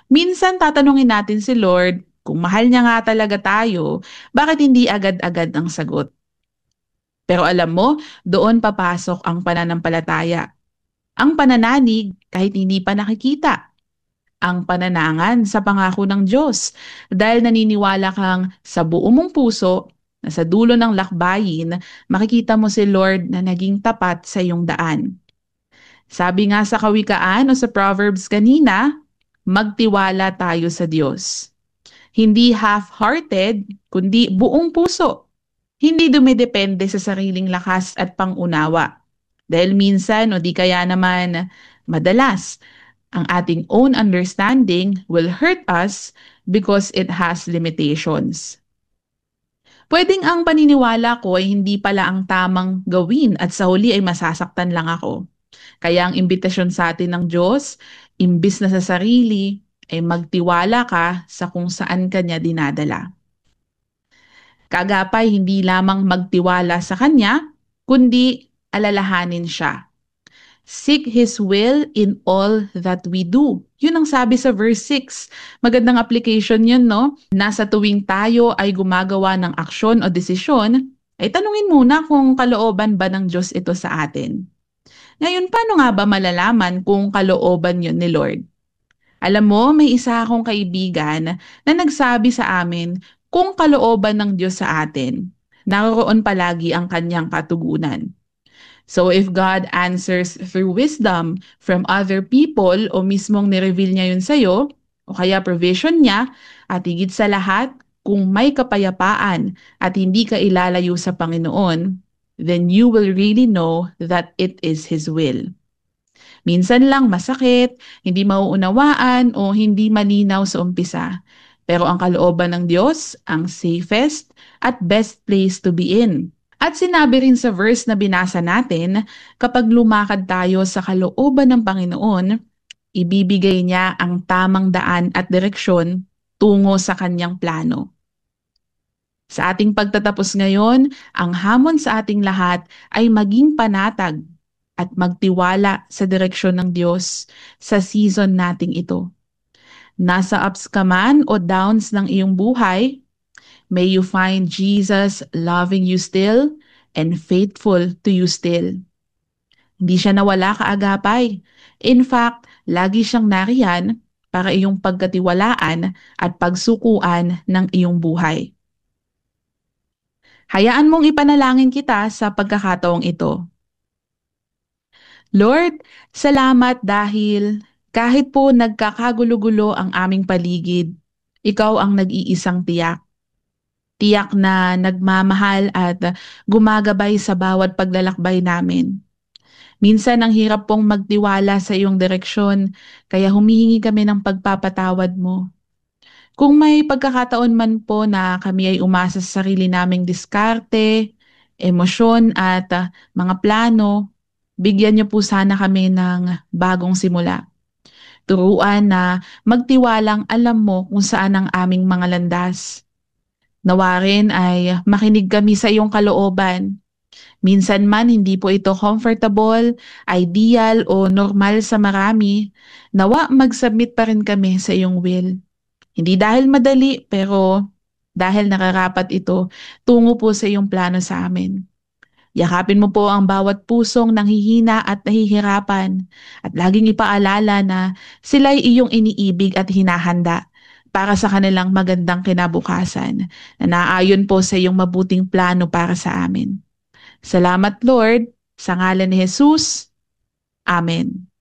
Minsan tatanungin natin si Lord, kung mahal niya nga talaga tayo, bakit hindi agad-agad ang sagot? Pero alam mo, doon papasok ang pananampalataya. Ang panananig kahit hindi pa nakikita. Ang pananangan sa pangako ng Diyos. Dahil naniniwala kang sa buo mong puso na sa dulo ng lakbayin, makikita mo si Lord na naging tapat sa iyong daan. Sabi nga sa Kawikaan o sa Proverbs kanina, magtiwala tayo sa Diyos. Hindi half-hearted, kundi buong puso. Hindi dumidepende sa sariling lakas at pangunawa. Dahil minsan o di kaya naman madalas, ang ating own understanding will hurt us because it has limitations. Pwedeng ang paniniwala ko ay hindi pala ang tamang gawin at sa huli ay masasaktan lang ako. Kaya ang imbitasyon sa atin ng Diyos, imbis na sa sarili, ay magtiwala ka sa kung saan Kanya dinadala. Kaagapay hindi lamang magtiwala sa Kanya, kundi alalahanin siya. Seek His will in all that we do. Yun ang sabi sa verse 6. Magandang application yun, no? Nasa tuwing tayo ay gumagawa ng aksyon o desisyon, ay tanungin muna kung kalooban ba ng Diyos ito sa atin. Ngayon, paano nga ba malalaman kung kalooban yun ni Lord? Alam mo, may isa akong kaibigan na nagsabi sa amin kung kalooban ng Diyos sa atin, naroon palagi ang kanyang katugunan. So if God answers through wisdom from other people o mismong nireveal niya yun sa'yo, o kaya provision niya, at higit sa lahat, kung may kapayapaan at hindi ka ilalayo sa Panginoon, then you will really know that it is His will. Minsan lang masakit, hindi mauunawaan o hindi malinaw sa umpisa. Pero ang kalooban ng Diyos, ang safest at best place to be in. At sinabi rin sa verse na binasa natin, kapag lumakad tayo sa kalooban ng Panginoon, ibibigay niya ang tamang daan at direksyon tungo sa kanyang plano. Sa ating pagtatapos ngayon, ang hamon sa ating lahat ay maging panatag at magtiwala sa direksyon ng Diyos sa season nating ito. Nasa ups ka man o downs ng iyong buhay, may you find Jesus loving you still and faithful to you still. Hindi siya nawala kaagapay. In fact, lagi siyang nariyan para iyong pagkatiwalaan at pagsukuan ng iyong buhay. Hayaan mong ipanalangin kita sa pagkakataong ito. Lord, salamat dahil kahit po nagkakagulo-gulo ang aming paligid, Ikaw ang nag-iisang tiyak. Tiyak na nagmamahal at gumagabay sa bawat paglalakbay namin. Minsan ang hirap pong magtiwala sa iyong direksyon, kaya humihingi kami ng pagpapatawad mo. Kung may pagkakataon man po na kami ay umasa sa sarili naming diskarte, emosyon at mga plano, bigyan niyo po sana kami ng bagong simula. Turuan na magtiwalang alam mo kung saan ang aming mga landas. Nawa rin ay makinig kami sa iyong kalooban. Minsan man hindi po ito comfortable, ideal o normal sa marami, nawa mag-submit pa rin kami sa iyong will. Hindi dahil madali, pero dahil nakarapat ito tungo po sa iyong plano sa amin. Yakapin mo po ang bawat pusong nanghihina at nahihirapan at laging ipaalala na sila'y iyong iniibig at hinahanda para sa kanilang magandang kinabukasan na naayon po sa iyong mabuting plano para sa amin. Salamat Lord, sa ngalan ni Jesus. Amen.